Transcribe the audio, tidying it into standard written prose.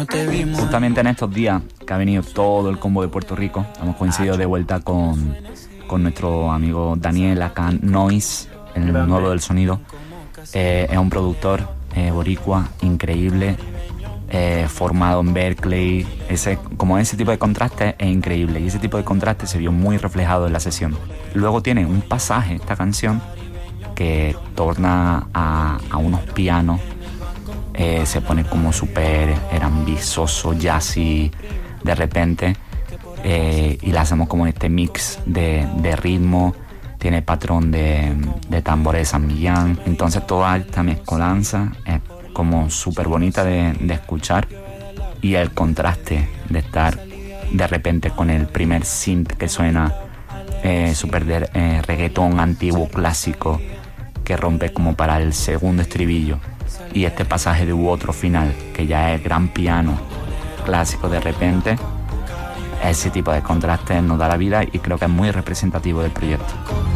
Justamente en estos días que ha venido todo el combo de Puerto Rico, hemos coincidido de vuelta con nuestro amigo Daniel acá Noise, el nuevo del sonido. Es un productor boricua increíble, formado en Berkeley. Ese tipo de contraste es increíble, y ese tipo de contraste se vio muy reflejado en la sesión. Luego tiene un pasaje, esta canción, que torna a unos pianos, se pone como súper ambicioso, jazzy de repente, y la hacemos como este mix de ritmo. Tiene patrón de tambores de San Millán. Entonces toda esta mezcolanza es como súper bonita de escuchar, y el contraste de estar de repente con el primer synth que suena súper de reggaetón antiguo clásico, que rompe como para el segundo estribillo, y este pasaje de U otro final que ya es gran piano clásico de repente. Ese tipo de contraste nos da la vida y creo que es muy representativo del proyecto.